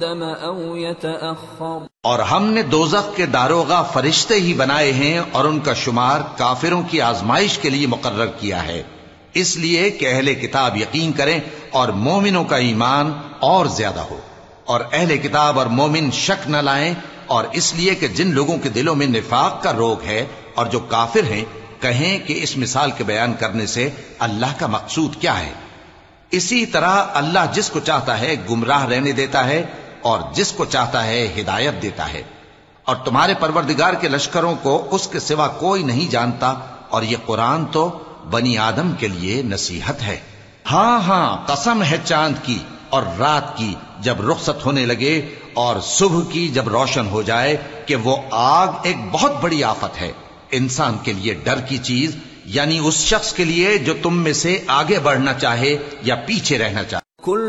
और हमने दोज़ख के दारोगा फरिश्ते ही बनाए हैं और उनका शुमार काफिरों की आजमाइश के लिए मुकर्रर किया है, इसलिए कि अहले किताब यकीन करें और मोमिनों का ईमान और ज्यादा हो, और अहले किताब और मोमिन शक न लाएं, और इसलिए कि जिन लोगों के दिलों में निफाक का रोग है और जो काफिर हैं कहें कि इस मिसाल के बयान करने से अल्लाह का मकसूद क्या है। इसी तरह अल्लाह जिसको चाहता है गुमराह रहने देता है और जिसको चाहता है हिदायत देता है, और तुम्हारे परवरदिगार के लश्करों को उसके सिवा कोई नहीं जानता, और ये कुरान तो बनी आदम के लिए नसीहत है। हां हां, कसम है चांद की और रात की जब रुखसत होने लगे, और सुबह की जब रोशन हो जाए, कि वो आग एक बहुत बड़ी आफत है, इंसान के लिए डर की चीज, यानी उस शख्स के लिए जो तुम में से आगे बढ़ना चाहे या पीछे रहना चाहे।